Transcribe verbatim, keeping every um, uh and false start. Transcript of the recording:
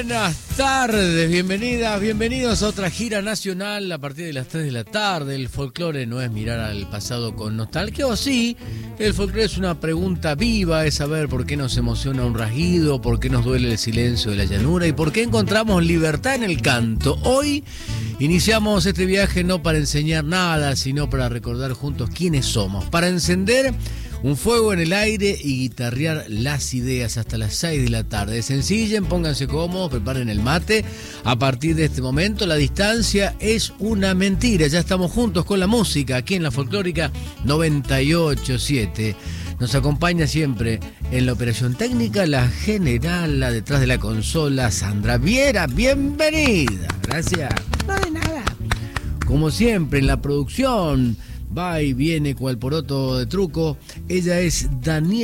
Buenas tardes, bienvenidas, bienvenidos a otra gira nacional a partir de las tres de la tarde. El folclore no es mirar al pasado con nostalgia, o sí, el folclore es una pregunta viva, es saber por qué nos emociona un rasguido, por qué nos duele el silencio de la llanura y por qué encontramos libertad en el canto. Hoy iniciamos este viaje no para enseñar nada, sino para recordar juntos quiénes somos, para encender un fuego en el aire y guitarrear las ideas hasta las seis de la tarde. Sencillen, pónganse cómodos, preparen el mate. A partir de este momento, la distancia es una mentira. Ya estamos juntos con la música aquí en la Folclórica noventa y ocho punto siete. Nos acompaña siempre en la operación técnica la general, la detrás de la consola, Sandra Viera. Bienvenida. Gracias. No de nada. Como siempre, en la producción, va y viene cual poroto de truco. Ella es Daniela.